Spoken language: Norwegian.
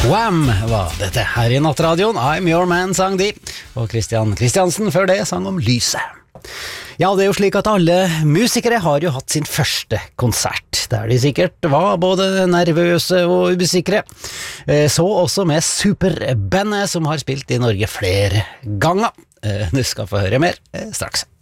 Wham var dette her i nattradioen. I'm your man, sang de. Og Christian Kristiansen før det sang om lyset. Ja, det er jo slik at alle musikere har jo hatt sin første konsert, der de sikkert var både nervøse og usikre. Så også med Superbandet, som har spilt i Norge flere ganger. Du skal få høre mer straks.